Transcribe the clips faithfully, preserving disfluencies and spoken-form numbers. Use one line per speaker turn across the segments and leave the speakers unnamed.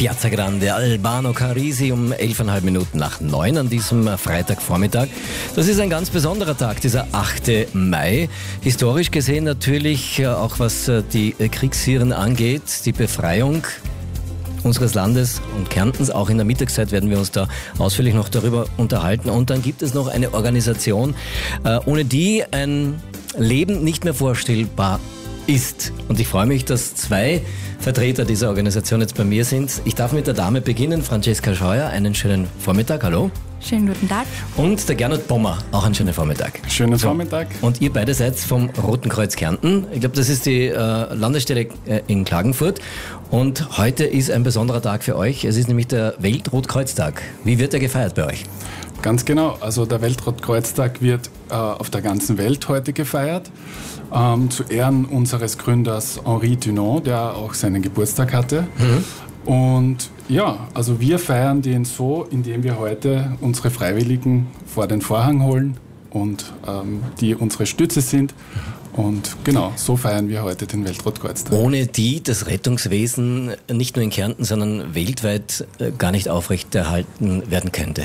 Piazza Grande, Albano Carisi um elfeinhalb Minuten nach neun an diesem Freitagvormittag. Das ist ein ganz besonderer Tag, dieser achte Mai. Historisch gesehen natürlich auch was die Kriegsviren angeht, die Befreiung unseres Landes und Kärntens. Auch in der Mittagszeit werden wir uns da ausführlich noch darüber unterhalten. Und dann gibt es noch eine Organisation, ohne die ein Leben nicht mehr vorstellbar ist. Und ich freue mich, dass zwei Vertreter dieser Organisation jetzt bei mir sind. Ich darf mit der Dame beginnen, Franziska Scheuer. Einen schönen Vormittag, hallo.
Schönen guten Tag.
Und der Gernot Bommer, auch einen schönen Vormittag.
Schönen so. Vormittag.
Und ihr beide seid vom Roten Kreuz Kärnten. Ich glaube, das ist die äh, Landesstelle äh, in Klagenfurt. Und heute ist ein besonderer Tag für euch. Es ist nämlich der Weltrotkreuztag. Wie wird der gefeiert bei euch?
Ganz genau. Also der Weltrotkreuztag wird äh, auf der ganzen Welt heute gefeiert. Ähm, zu Ehren unseres Gründers Henri Dunant, der auch seinen Geburtstag hatte. Mhm. Und ja, also wir feiern den so, indem wir heute unsere Freiwilligen vor den Vorhang holen und ähm, die unsere Stütze sind. Und genau, so feiern wir heute den Weltrotkreuztag.
Ohne die das Rettungswesen nicht nur in Kärnten, sondern weltweit äh, gar nicht aufrechterhalten werden könnte.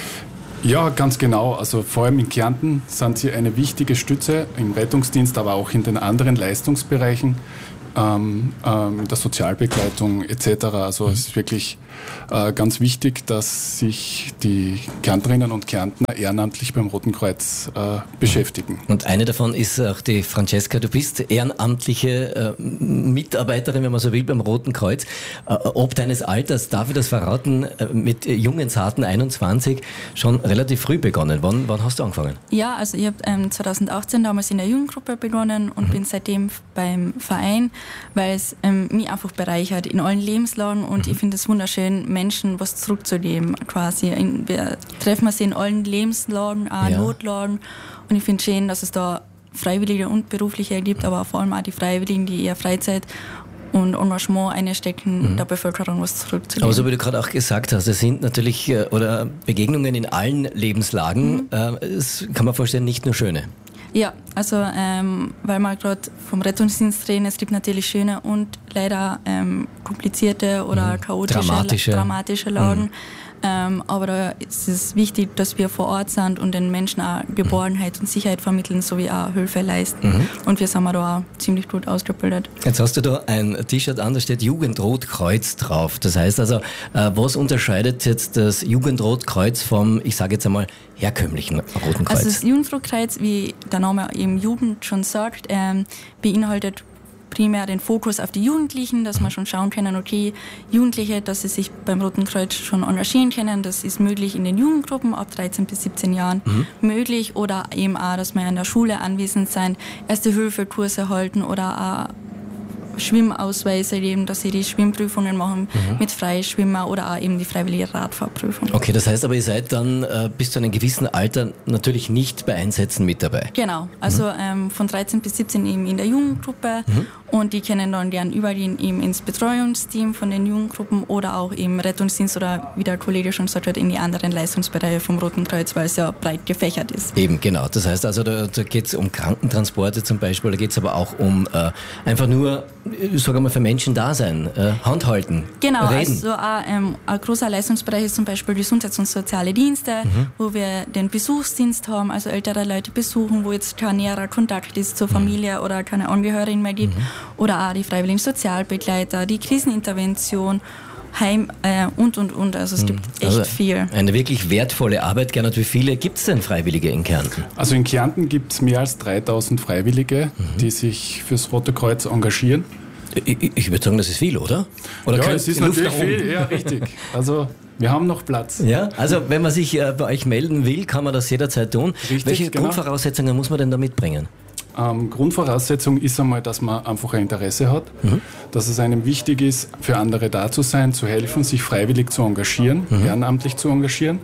Ja, ganz genau. Also vor allem in Kärnten sind sie eine wichtige Stütze im Rettungsdienst, aber auch in den anderen Leistungsbereichen, ähm, ähm, der Sozialbegleitung et cetera. Also es ist wirklich äh, ganz wichtig, dass sich die Kärntnerinnen und Kärntner ehrenamtlich beim Roten Kreuz äh, beschäftigen.
Und eine davon ist auch die Francesca. Du bist ehrenamtliche äh, Mitarbeiterin, wenn man so will, beim Roten Kreuz. Äh, ob deines Alters, darf ich das verraten, äh, mit jungen, zarten einundzwanzig schon relativ früh begonnen. Wann, wann hast du angefangen?
Ja, also ich habe ähm, zweitausendachtzehn damals in der Jugendgruppe begonnen und mhm. bin seitdem beim Verein, weil es ähm, mich einfach bereichert in allen Lebenslagen und mhm. ich finde es wunderschön, Menschen was zurückzugeben quasi. In, wir treffen sie in allen Lebenslagen, auch ja. Notlagen und ich finde es schön, dass es da Freiwillige und Berufliche gibt, aber vor allem auch die Freiwilligen, die eher Freizeit und Engagement einstecken, mhm. der Bevölkerung was zurückzugeben.
Aber so wie du gerade auch gesagt hast, es sind natürlich äh, oder Begegnungen in allen Lebenslagen, mhm. äh, es kann man vorstellen, nicht nur schöne.
Ja, also ähm, weil wir gerade vom Rettungsdienst reden, es gibt natürlich schöne und leider ähm, komplizierte oder mhm. chaotische,
dramatische,
dramatische Lagen.
Mhm.
Ähm, aber da ist es wichtig, dass wir vor Ort sind und den Menschen auch Geborgenheit und Sicherheit vermitteln, sowie auch Hilfe leisten. Mhm. Und wir sind da auch ziemlich gut ausgebildet.
Jetzt hast du da ein T-Shirt an, da steht Jugendrotkreuz drauf. Das heißt also, äh, was unterscheidet jetzt das Jugendrotkreuz vom, ich sage jetzt einmal, herkömmlichen Roten Kreuz?
Also das Jugendrotkreuz, wie der Name eben Jugend schon sagt, ähm, beinhaltet primär den Fokus auf die Jugendlichen, dass wir schon schauen können, okay, Jugendliche, dass sie sich beim Roten Kreuz schon engagieren können, das ist möglich in den Jugendgruppen ab dreizehn bis siebzehn Jahren mhm. möglich oder eben auch, dass wir in der Schule anwesend sein, Erste-Hilfe-Kurse halten oder auch Schwimmausweise geben, dass sie die Schwimmprüfungen machen mhm. mit Freischwimmer oder auch eben die freiwillige Radfahrprüfung.
Okay, das heißt aber, ihr seid dann äh, bis zu einem gewissen Alter natürlich nicht bei Einsätzen mit dabei.
Genau, also mhm. ähm, von dreizehn bis siebzehn eben in der Jugendgruppe mhm. und die können dann gern übergehen eben ins Betreuungsteam von den Jugendgruppen oder auch im Rettungsdienst oder wie der Kollege schon gesagt hat, in die anderen Leistungsbereiche vom Roten Kreuz, weil es ja breit gefächert ist.
Eben, genau. Das heißt also, da, da geht es um Krankentransporte zum Beispiel, da geht es aber auch um äh, einfach nur, ich sage mal, für Menschen da sein, äh, Hand halten,
genau,
reden.
Also auch, ähm, ein großer Leistungsbereich ist zum Beispiel Gesundheits- und soziale Dienste, mhm. wo wir den Besuchsdienst haben, also ältere Leute besuchen, wo jetzt kein näherer Kontakt ist zur Familie mhm. oder keine Angehörigen mehr gibt. Mhm. Oder auch die freiwilligen Sozialbegleiter, die Krisenintervention, Heim äh, und, und, und. Also es mhm. gibt echt also viel.
Eine wirklich wertvolle Arbeit. Gernot, wie viele gibt es denn Freiwillige in Kärnten?
Also in Kärnten gibt es mehr als dreitausend Freiwillige, mhm. die sich fürs Rote Kreuz engagieren.
Ich, ich würde sagen, das ist viel, oder? Oder
ja, es ist natürlich viel, ja, richtig. Also wir haben noch Platz.
Ja, also wenn man sich äh, bei euch melden will, kann man das jederzeit tun. Richtig, Welche genau. Grundvoraussetzungen muss man denn da mitbringen?
Ähm, Grundvoraussetzung ist einmal, dass man einfach ein Interesse hat, mhm. dass es einem wichtig ist, für andere da zu sein, zu helfen, sich freiwillig zu engagieren, mhm. ehrenamtlich zu engagieren.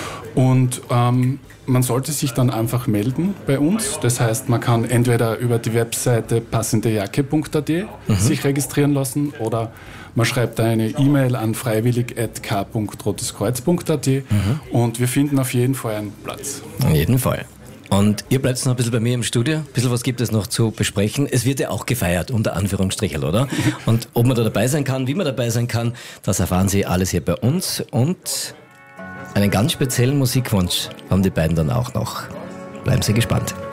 Und ähm, man sollte sich dann einfach melden bei uns. Das heißt, man kann entweder über die Webseite passendejacke punkt a t mhm. sich registrieren lassen oder man schreibt eine E-Mail an freiwillig at k punkt roteskreuz punkt a t mhm. und wir finden auf jeden Fall einen Platz.
Auf jeden Fall. Und ihr bleibt noch ein bisschen bei mir im Studio. Ein bisschen was gibt es noch zu besprechen. Es wird ja auch gefeiert, unter Anführungsstrichen, oder? Und ob man da dabei sein kann, wie man dabei sein kann, das erfahren Sie alles hier bei uns. Und einen ganz speziellen Musikwunsch haben die beiden dann auch noch. Bleiben Sie gespannt.